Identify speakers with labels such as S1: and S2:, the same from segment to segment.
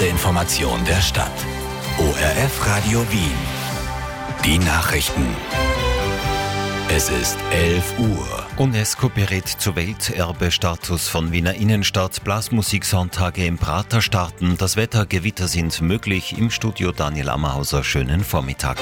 S1: erste Information der Stadt. ORF Radio Wien. Die Nachrichten. Es ist 11 Uhr.
S2: UNESCO berät zu Welterbestatus von Wiener Innenstadt. Blasmusiksonntage im Prater starten. Das Wetter, Gewitter sind möglich. Im Studio Daniel Ammerhauser. Schönen Vormittag.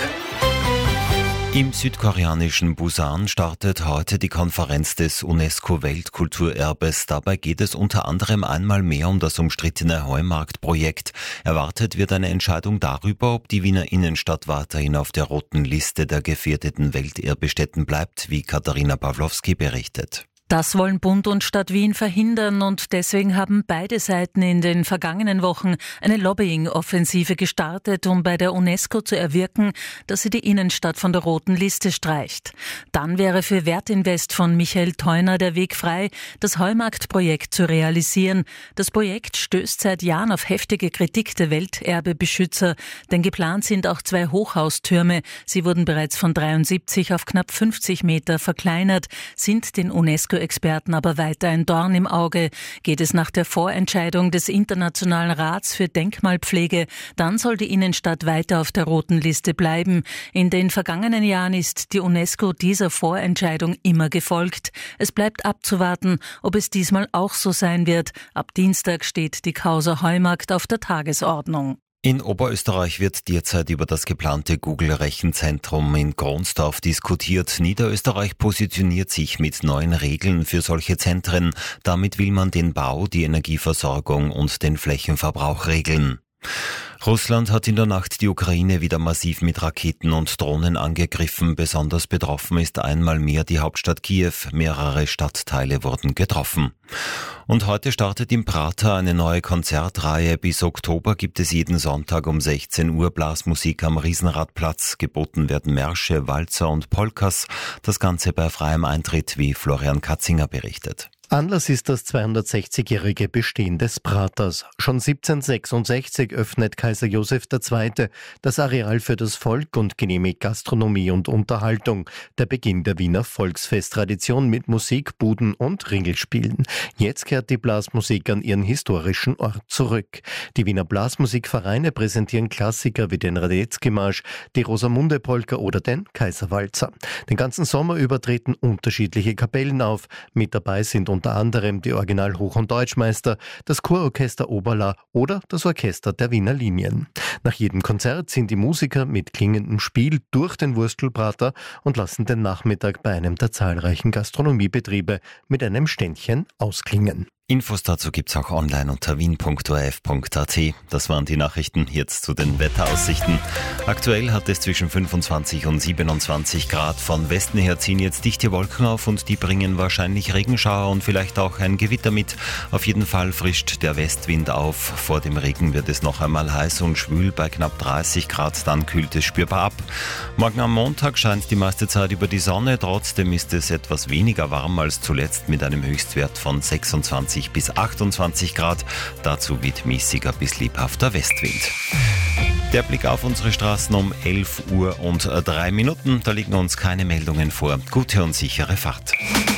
S2: Im südkoreanischen Busan startet heute die Konferenz des UNESCO-Weltkulturerbes. Dabei geht es unter anderem einmal mehr um das umstrittene Heumarkt-Projekt. Erwartet wird eine Entscheidung darüber, ob die Wiener Innenstadt weiterhin auf der roten Liste der gefährdeten Welterbestätten bleibt, wie Katharina Pawlowski berichtet.
S3: Das wollen Bund und Stadt Wien verhindern und deswegen haben beide Seiten in den vergangenen Wochen eine Lobbying-Offensive gestartet, um bei der UNESCO zu erwirken, dass sie die Innenstadt von der roten Liste streicht. Dann wäre für Wertinvest von Michael Theuner der Weg frei, das Heumarkt-Projekt zu realisieren. Das Projekt stößt seit Jahren auf heftige Kritik der Welterbebeschützer, denn geplant sind auch 2 Hochhaustürme. Sie wurden bereits von 73 auf knapp 50 Meter verkleinert, sind den UNESCO-Experten aber weiter ein Dorn im Auge. Geht es nach der Vorentscheidung des Internationalen Rats für Denkmalpflege, dann soll die Innenstadt weiter auf der roten Liste bleiben. In den vergangenen Jahren ist die UNESCO dieser Vorentscheidung immer gefolgt. Es bleibt abzuwarten, ob es diesmal auch so sein wird. Ab Dienstag steht die Causa Heumarkt auf der Tagesordnung.
S2: In Oberösterreich wird derzeit über das geplante Google-Rechenzentrum in Kronsdorf diskutiert. Niederösterreich positioniert sich mit neuen Regeln für solche Zentren. Damit will man den Bau, die Energieversorgung und den Flächenverbrauch regeln. Russland hat in der Nacht die Ukraine wieder massiv mit Raketen und Drohnen angegriffen. Besonders betroffen ist einmal mehr die Hauptstadt Kiew. Mehrere Stadtteile wurden getroffen. Und heute startet im Prater eine neue Konzertreihe. Bis Oktober gibt es jeden Sonntag um 16 Uhr Blasmusik am Riesenradplatz. Geboten werden Märsche, Walzer und Polkas. Das Ganze bei freiem Eintritt, wie Florian Katzinger berichtet.
S4: Anlass ist das 260-jährige Bestehen des Praters. Schon 1766 öffnet Kaiser Joseph II. Das Areal für das Volk und genehmigt Gastronomie und Unterhaltung. Der Beginn der Wiener Volksfesttradition mit Musik, Buden und Ringelspielen. Jetzt kehrt die Blasmusik an ihren historischen Ort zurück. Die Wiener Blasmusikvereine präsentieren Klassiker wie den Radetzky-Marsch, die Rosamunde-Polka oder den Kaiserwalzer. Den ganzen Sommer über treten unterschiedliche Kapellen auf. Mit dabei sind unter anderem die Original-Hoch- und Deutschmeister, das Chororchester Oberla oder das Orchester der Wiener Linien. Nach jedem Konzert sind die Musiker mit klingendem Spiel durch den Wurstelprater und lassen den Nachmittag bei einem der zahlreichen Gastronomiebetriebe mit einem Ständchen ausklingen.
S2: Infos dazu gibt's auch online unter wien.orf.at. Das waren die Nachrichten. Jetzt zu den Wetteraussichten. Aktuell hat es zwischen 25 und 27 Grad. Von Westen her ziehen jetzt dichte Wolken auf und die bringen wahrscheinlich Regenschauer und vielleicht auch ein Gewitter mit. Auf jeden Fall frischt der Westwind auf. Vor dem Regen wird es noch einmal heiß und schwül bei knapp 30 Grad. Dann kühlt es spürbar ab. Morgen am Montag scheint die meiste Zeit über die Sonne. Trotzdem ist es etwas weniger warm als zuletzt mit einem Höchstwert von 26 bis 28 Grad. Dazu weht mäßiger bis lebhafter Westwind. Der Blick auf unsere Straßen um 11 Uhr und 3 Minuten. Da liegen uns keine Meldungen vor. Gute und sichere Fahrt.